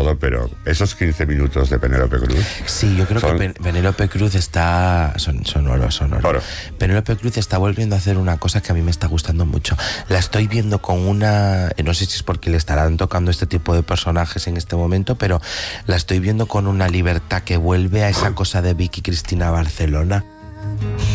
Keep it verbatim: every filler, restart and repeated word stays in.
todo, pero esos quince minutos de Penélope Cruz. Sí, yo creo son... que Penélope Cruz está... Son, son oro, son oro. oro. Penélope Cruz está volviendo a hacer una cosa que a mí me está gustando mucho. La estoy viendo con una... No sé si es porque le estarán tocando este tipo de personajes en este momento, pero la estoy viendo con una libertad que vuelve a esa cosa de Vicky Cristina Barcelona.